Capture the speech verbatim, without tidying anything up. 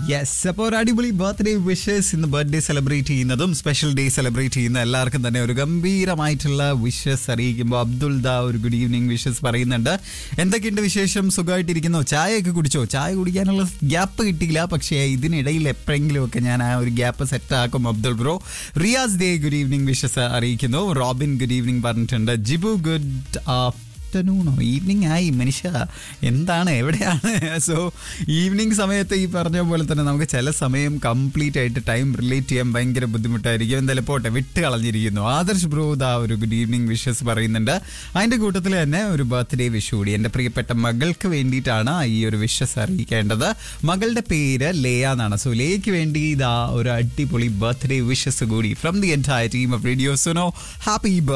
Yes, അപ്പോൾ ഒരു അടിപൊളി ബർത്ത്ഡേ വിഷസ് ഇന്ന് ബർത്ത്ഡേ സെലിബ്രേറ്റ് ചെയ്യുന്നതും സ്പെഷ്യൽ ഡേ സെലിബ്രേറ്റ് ചെയ്യുന്ന എല്ലാവർക്കും തന്നെ ഒരു ഗംഭീരമായിട്ടുള്ള വിഷസ് അറിയിക്കുമ്പോൾ അബ്ദുൾ ദാ ഒരു ഗുഡ് ഈവനിങ് വിഷസ് പറയുന്നുണ്ട്. എന്തൊക്കെയുണ്ട് വിശേഷം? സുഖമായിട്ടിരിക്കുന്നോ? ചായയൊക്കെ കുടിച്ചോ? ചായ കുടിക്കാനുള്ള ഗ്യാപ്പ് കിട്ടിയില്ല, പക്ഷേ ഇതിനിടയിൽ എപ്പോഴെങ്കിലും ഒക്കെ ഞാൻ ആ ഒരു ഗ്യാപ്പ് സെറ്റ് ആക്കും. Abdul bro Riyas day good evening wishes അറിയിക്കുന്നു. റോബിൻ ഗുഡ് ഈവനിങ് പറഞ്ഞിട്ടുണ്ട്. ജിബു ഗുഡ് ആഫ്റ്റർനൂണോ ഈവനിങ് ആയി മനുഷ്യ, എന്താണ് എവിടെയാണ്? സോ ഈവനിങ് സമയത്ത് ഈ പറഞ്ഞ പോലെ തന്നെ നമുക്ക് ചില സമയം കംപ്ലീറ്റ് ആയിട്ട് ടൈം റിലേറ്റ് ചെയ്യാൻ ഭയങ്കര ബുദ്ധിമുട്ടായിരിക്കും. എന്തായാലും പോട്ടെ, വിട്ട് കളഞ്ഞിരിക്കുന്നു. ആദർശ് ബ്രോ ദാ ഒരു ഗുഡ് ഈവനിങ് വിഷസ് പറയുന്നുണ്ട്. അതിൻ്റെ കൂട്ടത്തിൽ തന്നെ ഒരു ബർത്ത്ഡേ വിഷ് കൂടി എൻ്റെ പ്രിയപ്പെട്ട മകൾക്ക് വേണ്ടിയിട്ടാണ് ഈ ഒരു വിഷസ് അറിയിക്കേണ്ടത്. മകളുടെ പേര് ലേയ എന്നാണ്. സോ ലേയ്ക്ക് വേണ്ടി ഇതാ ഒരു അടിപൊളി ബർത്ത്ഡേ വിഷസ് കൂടി from the entire team of radio Suno. Happy